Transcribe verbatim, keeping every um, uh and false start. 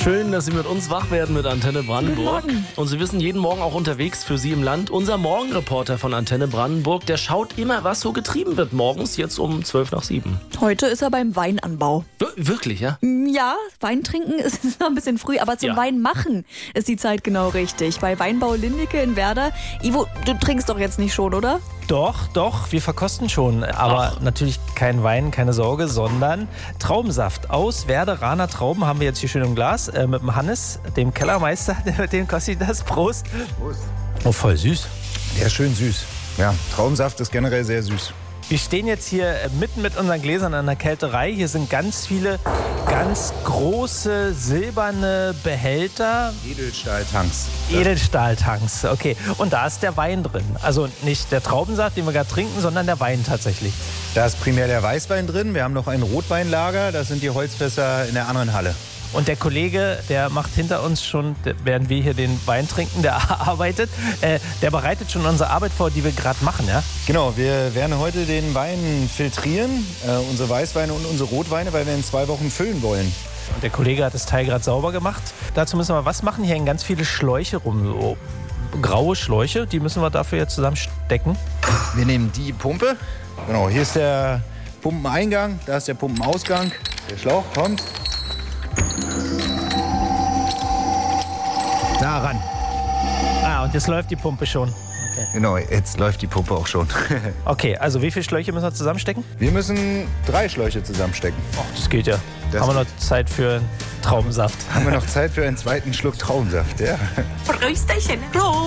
Schön, dass Sie mit uns wach werden mit Antenne Brandenburg. Guten Morgen. Und Sie wissen, jeden Morgen auch unterwegs für Sie im Land. Unser Morgenreporter von Antenne Brandenburg, der schaut immer, was so getrieben wird morgens, jetzt um zwölf nach sieben. Heute ist er beim Weinanbau. Wir- Wirklich, ja? Ja, Wein trinken ist noch ein bisschen früh, aber zum Ja. Wein machen ist die Zeit genau richtig. Bei Weinbau Lindecke in Werder. Ivo, du trinkst doch jetzt nicht schon, oder? Doch, doch, wir verkosten schon. Aber Ach. natürlich kein Wein, keine Sorge, sondern Traubensaft. Aus Werderaner Trauben haben wir jetzt hier schön im Glas äh, mit dem Hannes, dem Kellermeister, mit dem kostet das. Prost. Prost. Oh, voll süß. Der ist schön süß. Ja, Traubensaft ist generell sehr süß. Wir stehen jetzt hier äh, mitten mit unseren Gläsern an der Kälterei. Hier sind ganz viele ganz große silberne Behälter. Edelstahltanks. Edelstahltanks, okay. Und da ist der Wein drin. Also nicht der Traubensaft, den wir gerade trinken, sondern der Wein tatsächlich. Da ist primär der Weißwein drin. Wir haben noch ein Rotweinlager. Das sind die Holzfässer in der anderen Halle. Und der Kollege, der macht hinter uns schon, der- während wir hier den Wein trinken, der arbeitet, äh, der bereitet schon unsere Arbeit vor, die wir gerade machen, ja? Genau, wir werden heute den Wein filtrieren, äh, unsere Weißweine und unsere Rotweine, weil wir in zwei Wochen füllen wollen. Und der Kollege hat das Teil gerade sauber gemacht. Dazu müssen wir was machen. Hier hängen ganz viele Schläuche rum, so graue Schläuche, die müssen wir dafür jetzt zusammenstecken. Wir nehmen die Pumpe. Genau, hier ist der Pumpeneingang, da ist der Pumpenausgang. Der Schlauch kommt. Daran. Ah, und jetzt läuft die Pumpe schon. Genau, jetzt läuft die Pumpe auch schon. Okay, also wie viele Schläuche müssen wir zusammenstecken? Wir müssen drei Schläuche zusammenstecken. Ach, das geht ja. Das Haben wir noch Zeit für Traubensaft. Haben wir noch Zeit für einen zweiten Schluck Traubensaft, ja? Prösterchen.